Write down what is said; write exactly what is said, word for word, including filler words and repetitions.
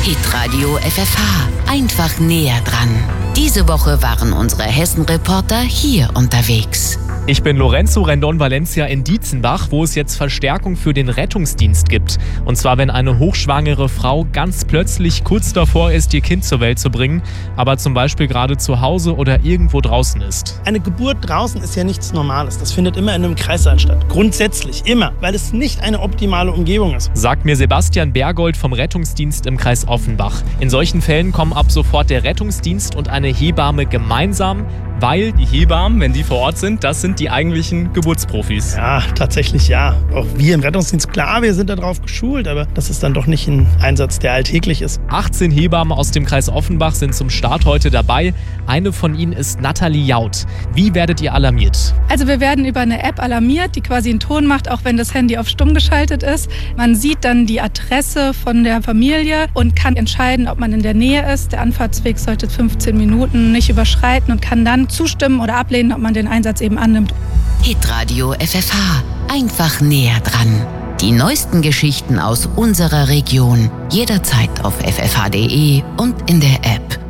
Hitradio F F H. Einfach näher dran. Diese Woche waren unsere Hessen-Reporter hier unterwegs. Ich bin Lorenzo Rendon Valencia in Dietzenbach, wo es jetzt Verstärkung für den Rettungsdienst gibt. Und zwar, wenn eine hochschwangere Frau ganz plötzlich kurz davor ist, ihr Kind zur Welt zu bringen, aber zum Beispiel gerade zu Hause oder irgendwo draußen ist. Eine Geburt draußen ist ja nichts Normales. Das findet immer in einem Kreissaal statt. Grundsätzlich, immer, weil es nicht eine optimale Umgebung ist. Sagt mir Sebastian Bergold vom Rettungsdienst im Kreis Offenbach. In solchen Fällen kommen ab sofort der Rettungsdienst und eine Hebamme gemeinsam, weil die Hebammen, wenn die vor Ort sind, das sind die eigentlichen Geburtsprofis. Ja, tatsächlich ja. Auch wir im Rettungsdienst, klar, wir sind darauf geschult, aber das ist dann doch nicht ein Einsatz, der alltäglich ist. achtzehn Hebammen aus dem Kreis Offenbach sind zum Start heute dabei. Eine von ihnen ist Nathalie Jaud. Wie werdet ihr alarmiert? Also wir werden über eine App alarmiert, die quasi einen Ton macht, auch wenn das Handy auf stumm geschaltet ist. Man sieht dann die Adresse von der Familie und kann entscheiden, ob man in der Nähe ist. Der Anfahrtsweg sollte fünfzehn Minuten nicht überschreiten und kann dann zustimmen oder ablehnen, ob man den Einsatz eben annimmt. Hitradio F F H. Einfach näher dran. Die neuesten Geschichten aus unserer Region. Jederzeit auf f f h punkt d e und in der App.